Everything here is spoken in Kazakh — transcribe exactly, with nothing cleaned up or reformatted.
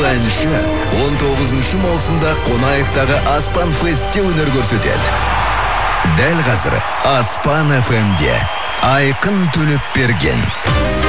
әнші он тоғызыншы маусымда Қонаевтағы Аспан Фестте өнер көрсетеді. Дәл қазір Аспан эф эмде Айқын Төлепберген.